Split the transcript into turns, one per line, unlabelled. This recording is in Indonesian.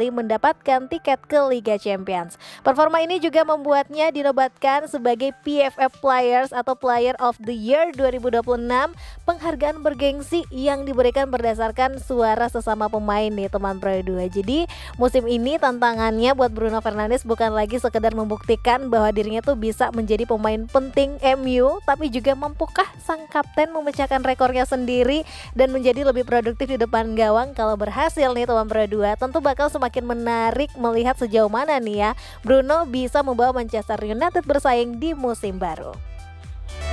kembali mendapatkan tiket ke Liga Champions. Performa ini juga membuatnya dinobatkan sebagai PFF Players atau Player of the Year 2026, penghargaan bergengsi yang diberikan berdasarkan suara sesama pemain nih teman Pro 2. Jadi musim ini tantangannya buat Bruno Fernandes bukan lagi sekedar membuktikan bahwa dirinya tuh bisa menjadi pemain penting MU, tapi juga mampukah sang kapten memecahkan rekornya sendiri dan menjadi lebih produktif di depan gawang. Kalau berhasil nih teman Pro 2, tentu bakal semakin menarik melihat sejauh mana nih ya Bruno bisa membawa Manchester United bersaing di musim baru.